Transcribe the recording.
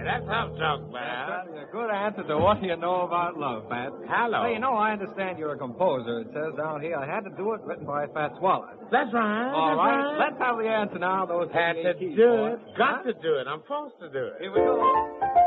That's tough talk, man. That's a good answer to what you know about love, Pat. Hello. Hey, I understand you're a composer. It says down here I had to do it, written by Fats Waller. That's right. All that's right. Let's have the answer now. Those had to keys, do boy. it. Got to do it. I'm forced to do it. Here we go.